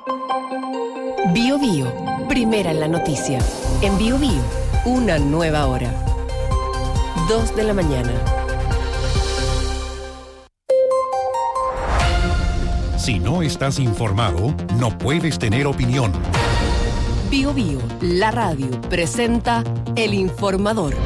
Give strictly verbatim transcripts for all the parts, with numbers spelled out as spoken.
Bio Bio, primera en la noticia. En Bio Bio, una nueva hora. Dos de la mañana. Si no estás informado, no puedes tener opinión. Bio Bio, la radio, presenta El Informador.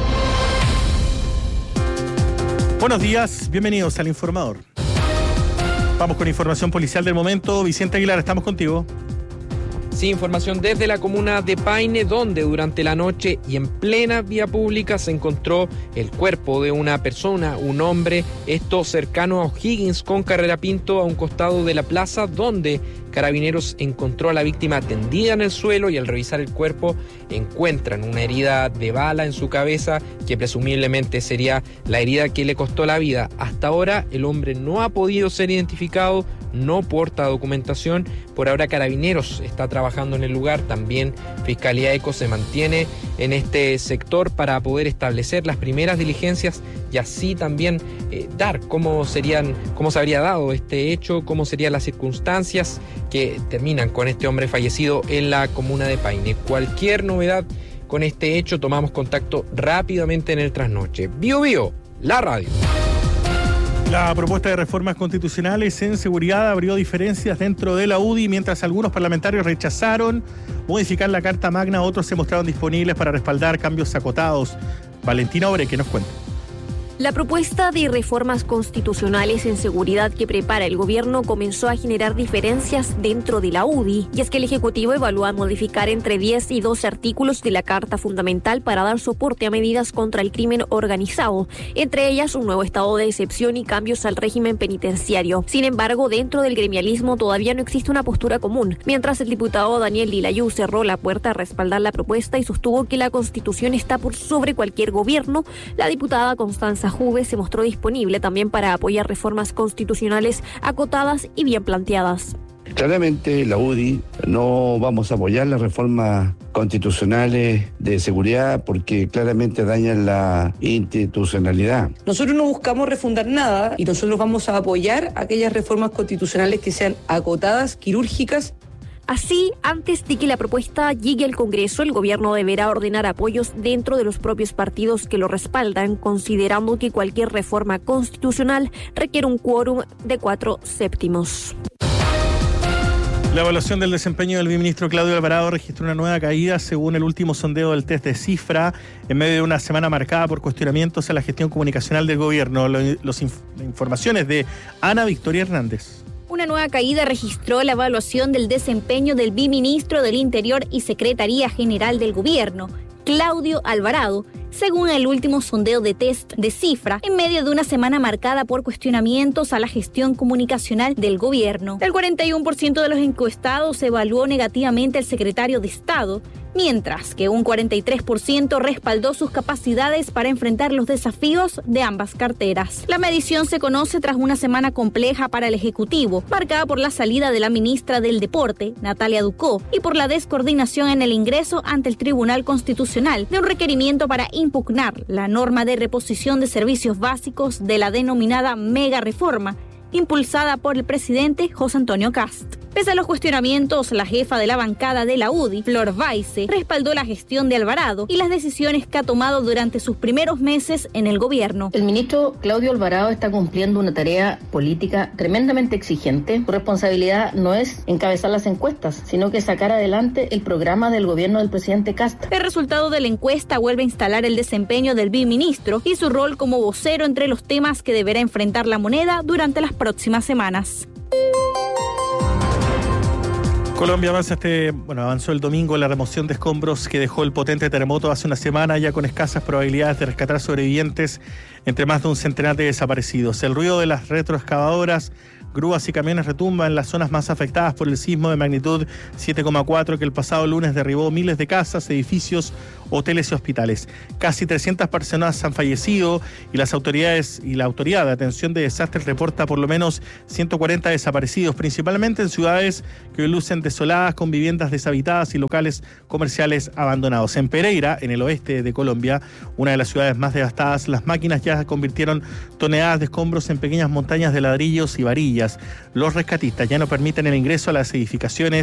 Buenos días, bienvenidos al Informador. Vamos con información policial del momento. Vicente Aguilar, estamos contigo. Sí, información desde la comuna de Paine, donde durante la noche y en plena vía pública se encontró el cuerpo de una persona, un hombre, esto cercano a O'Higgins con Carrera Pinto, a un costado de la plaza, donde Carabineros encontró a la víctima tendida en el suelo y al revisar el cuerpo encuentran una herida de bala en su cabeza que presumiblemente sería la herida que le costó la vida. Hasta ahora el hombre no ha podido ser identificado, no porta documentación. Por ahora Carabineros está trabajando en el lugar, también Fiscalía Eco se mantiene en este sector para poder establecer las primeras diligencias y así también eh, dar cómo serían, cómo se habría dado este hecho, cómo serían las circunstancias que terminan con este hombre fallecido en la comuna de Paine. Cualquier novedad con este hecho, tomamos contacto rápidamente en el trasnoche. Bio Bio, la radio. La propuesta de reformas constitucionales en seguridad abrió diferencias dentro de la U D I, mientras algunos parlamentarios rechazaron modificar la Carta Magna, otros se mostraron disponibles para respaldar cambios acotados. Valentina Obre, ¿qué nos cuenta? La propuesta de reformas constitucionales en seguridad que prepara el gobierno comenzó a generar diferencias dentro de la U D I, y es que el Ejecutivo evalúa modificar entre diez y doce artículos de la Carta Fundamental para dar soporte a medidas contra el crimen organizado, entre ellas un nuevo estado de excepción y cambios al régimen penitenciario. Sin embargo, dentro del gremialismo todavía no existe una postura común, mientras el diputado Daniel Lilayú cerró la puerta a respaldar la propuesta y sostuvo que la Constitución está por sobre cualquier gobierno. La diputada Constanza Juve se mostró disponible también para apoyar reformas constitucionales acotadas y bien planteadas. Claramente la U D I no vamos a apoyar las reformas constitucionales de seguridad porque claramente dañan la institucionalidad. Nosotros no buscamos refundar nada y nosotros vamos a apoyar aquellas reformas constitucionales que sean acotadas, quirúrgicas. Así, antes de que la propuesta llegue al Congreso, el gobierno deberá ordenar apoyos dentro de los propios partidos que lo respaldan, considerando que cualquier reforma constitucional requiere un quórum de cuatro séptimos. La evaluación del desempeño del viceministro Claudio Alvarado registró una nueva caída según el último sondeo del test de Cifra, en medio de una semana marcada por cuestionamientos a la gestión comunicacional del gobierno. Las inf- informaciones de Ana Victoria Hernández. Una nueva caída registró la evaluación del desempeño del viceministro del Interior y Secretaría General del Gobierno, Claudio Alvarado, según el último sondeo de test de Cifra, en medio de una semana marcada por cuestionamientos a la gestión comunicacional del gobierno. El cuarenta y uno por ciento de los encuestados evaluó negativamente al secretario de Estado, mientras que un cuarenta y tres por ciento respaldó sus capacidades para enfrentar los desafíos de ambas carteras. La medición se conoce tras una semana compleja para el Ejecutivo, marcada por la salida de la ministra del Deporte, Natalia Ducó, y por la descoordinación en el ingreso ante el Tribunal Constitucional de un requerimiento para impugnar la norma de reposición de servicios básicos de la denominada mega reforma, impulsada por el presidente José Antonio Kast. Pese a los cuestionamientos, la jefa de la bancada de la U D I, Flor Baize, respaldó la gestión de Alvarado y las decisiones que ha tomado durante sus primeros meses en el gobierno. El ministro Claudio Alvarado está cumpliendo una tarea política tremendamente exigente. Su responsabilidad no es encabezar las encuestas, sino que sacar adelante el programa del gobierno del presidente Kast. El resultado de la encuesta vuelve a instalar el desempeño del viceministro y su rol como vocero entre los temas que deberá enfrentar la moneda durante las próximas semanas. Colombia avanza este, bueno, avanzó el domingo en la remoción de escombros que dejó el potente terremoto hace una semana, ya con escasas probabilidades de rescatar sobrevivientes entre más de un centenar de desaparecidos. El ruido de las retroexcavadoras, grúas y camiones retumba en las zonas más afectadas por el sismo de magnitud siete coma cuatro que el pasado lunes derribó miles de casas, edificios, hoteles y hospitales. Casi trescientas personas han fallecido y las autoridades y la Autoridad de Atención de Desastres reporta por lo menos ciento cuarenta desaparecidos, principalmente en ciudades que hoy lucen desoladas con viviendas deshabitadas y locales comerciales abandonados. En Pereira, en el oeste de Colombia, una de las ciudades más devastadas, las máquinas ya convirtieron toneladas de escombros en pequeñas montañas de ladrillos y varillas. Los rescatistas ya no permiten el ingreso a las edificaciones